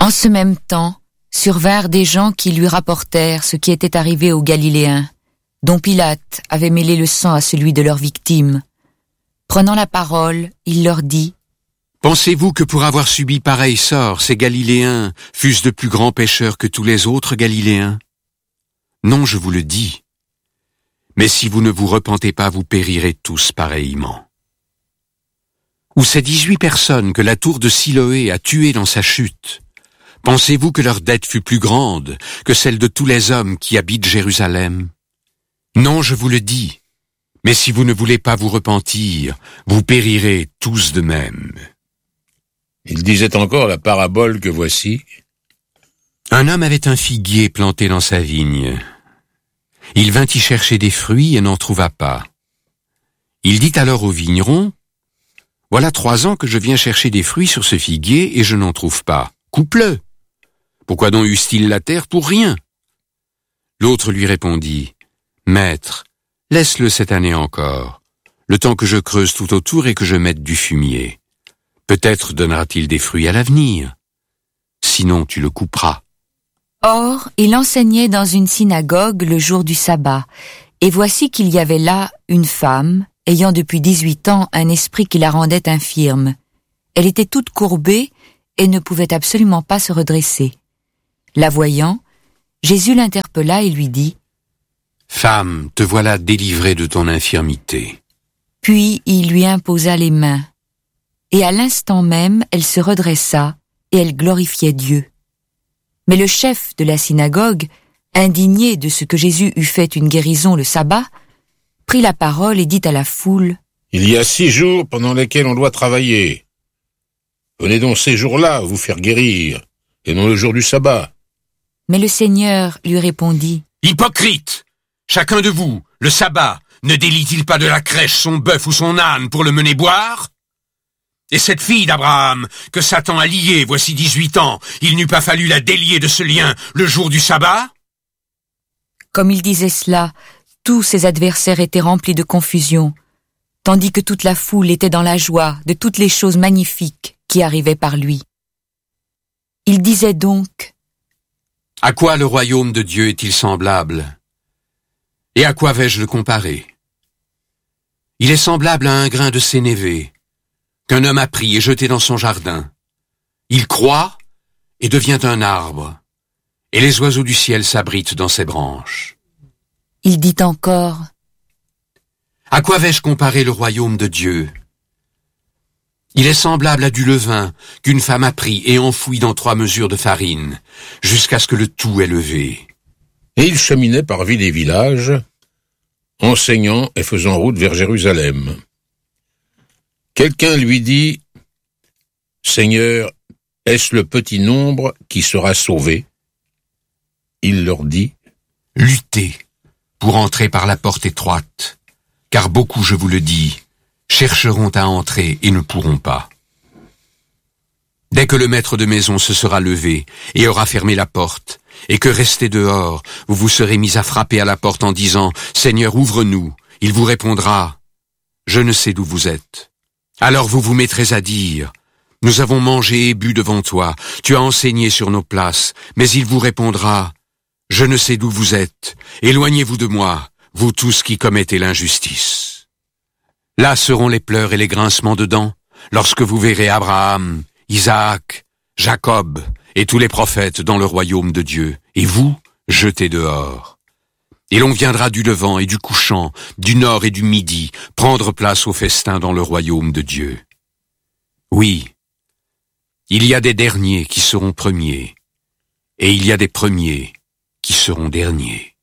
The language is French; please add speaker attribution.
Speaker 1: En ce même temps, survinrent des gens qui lui rapportèrent ce qui était arrivé aux Galiléens, dont Pilate avait mêlé le sang à celui de leurs victimes. Prenant la parole, il leur dit:
Speaker 2: Pensez-vous que pour avoir subi pareil sort, ces Galiléens fussent de plus grands pécheurs que tous les autres Galiléens? Non, je vous le dis. Mais si vous ne vous repentez pas, vous périrez tous pareillement. Ou ces 18 personnes que la tour de Siloé a tuées dans sa chute, pensez-vous que leur dette fut plus grande que celle de tous les hommes qui habitent Jérusalem? Non, je vous le dis. Mais si vous ne voulez pas vous repentir, vous périrez tous de même.
Speaker 3: Il disait encore la parabole que voici.
Speaker 2: Un homme avait un figuier planté dans sa vigne. Il vint y chercher des fruits et n'en trouva pas. Il dit alors au vigneron: Voilà 3 ans que je viens chercher des fruits sur ce figuier et je n'en trouve pas. Coupe-le. Pourquoi donc use-t-il la terre pour rien? L'autre lui répondit: Maître, laisse-le cette année encore, le temps que je creuse tout autour et que je mette du fumier. Peut-être donnera-t-il des fruits à l'avenir. Sinon, tu le couperas.
Speaker 1: Or, il enseignait dans une synagogue le jour du sabbat, et voici qu'il y avait là une femme, ayant depuis 18 ans un esprit qui la rendait infirme. Elle était toute courbée et ne pouvait absolument pas se redresser. La voyant, Jésus l'interpella et lui dit:
Speaker 2: Femme, te voilà délivrée de ton infirmité.
Speaker 1: Puis il lui imposa les mains. Et à l'instant même, elle se redressa et elle glorifiait Dieu. Mais le chef de la synagogue, indigné de ce que Jésus eût fait une guérison le sabbat, prit la parole et dit à la foule:
Speaker 3: Il y a 6 jours pendant lesquels on doit travailler. Venez donc ces jours-là vous faire guérir, et non le jour du sabbat.
Speaker 1: Mais le Seigneur lui répondit:
Speaker 2: Hypocrite! Chacun de vous, le sabbat, ne délie-t-il pas de la crèche son bœuf ou son âne pour le mener boire? Et cette fille d'Abraham, que Satan a liée voici 18 ans, il n'eût pas fallu la délier de ce lien le jour du sabbat?
Speaker 1: Comme il disait cela, tous ses adversaires étaient remplis de confusion, tandis que toute la foule était dans la joie de toutes les choses magnifiques qui arrivaient par lui. Il disait donc:
Speaker 2: À quoi le royaume de Dieu est-il semblable? Et à quoi vais-je le comparer? Il est semblable à un grain de sénévé, qu'un homme a pris et jeté dans son jardin. Il croît et devient un arbre, et les oiseaux du ciel s'abritent dans ses branches.
Speaker 1: Il dit encore:
Speaker 2: À quoi vais-je comparer le royaume de Dieu? Il est semblable à du levain qu'une femme a pris et enfoui dans 3 mesures de farine, jusqu'à ce que le tout est levé.
Speaker 3: Et il cheminait par villes et villages, enseignant et faisant route vers Jérusalem. Quelqu'un lui dit: Seigneur, est-ce le petit nombre qui sera sauvé? Il leur dit:
Speaker 2: Luttez pour entrer par la porte étroite, car beaucoup, je vous le dis, chercheront à entrer et ne pourront pas. Dès que le maître de maison se sera levé et aura fermé la porte, et que resté dehors, vous vous serez mis à frapper à la porte en disant: Seigneur, ouvre-nous. Il vous répondra: Je ne sais d'où vous êtes. Alors vous vous mettrez à dire: Nous avons mangé et bu devant toi, tu as enseigné sur nos places. Mais il vous répondra: Je ne sais d'où vous êtes, éloignez-vous de moi, vous tous qui commettez l'injustice. Là seront les pleurs et les grincements de dents, lorsque vous verrez Abraham, Isaac, Jacob et tous les prophètes dans le royaume de Dieu, et vous, jetés dehors. Et l'on viendra du levant et du couchant, du nord et du midi, prendre place au festin dans le royaume de Dieu. Oui, il y a des derniers qui seront premiers, et il y a des premiers qui seront derniers.